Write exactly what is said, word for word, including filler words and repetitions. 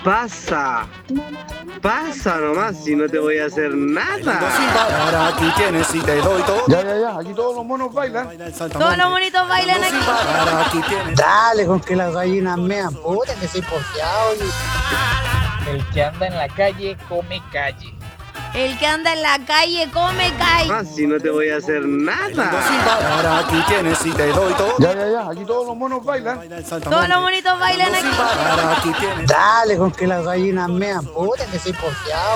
Pasa, pasa nomás si no te voy a hacer nada. Ahora aquí tienes y te doy todo. Ya, ya, ya, aquí todos los monos bailan. Todos los monitos bailan aquí. Ahora aquí tienes. Dale, con que las gallinas mean, puta, que soy porfiado. El que anda en la calle come calle. El que anda en la calle come calle. Más si no te voy a hacer nada. Ahora aquí tienes y te doy todo. Ya, ya, ya, aquí todos los monos bailan. Todos los monitos bailan aquí. Ahora aquí tienes. Dale, con que las gallinas mean, puta, que soy porfiado.